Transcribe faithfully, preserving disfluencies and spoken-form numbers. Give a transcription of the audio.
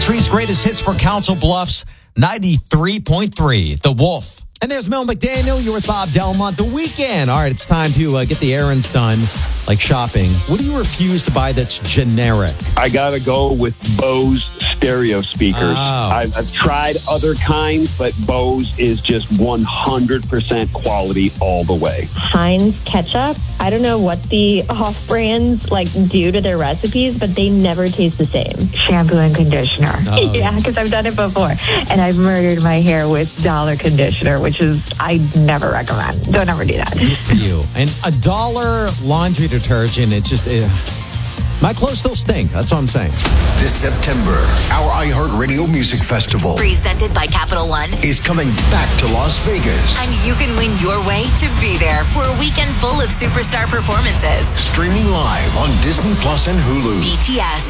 Country's greatest hits for Council Bluffs, ninety-three point three, The Wolf. And there's Mel McDaniel. You're with Bob Delmont. The weekend. All right, it's time to uh, get the errands done, like shopping. What do you refuse to buy that's generic? I got to go with Bose stereo speakers. Oh. I've, I've tried other kinds, but Bose is just one hundred percent quality all the way. Heinz ketchup. I don't know what the off-brands like do to their recipes, but they never taste the same. Shampoo and conditioner. Oh. Yeah, because I've done it before. And I've murdered my hair with Dollar conditioner, which is, I never recommend. Don't ever do that. Good for you. And a dollar laundry detergent, it's just... Uh, my clothes still stink. That's all I'm saying. This September, our iHeartRadio Music Festival presented by Capital One is coming back to Las Vegas. And you can win your way to be there for a weekend full of superstar performances. Streaming live on Disney Plus and Hulu. B T S,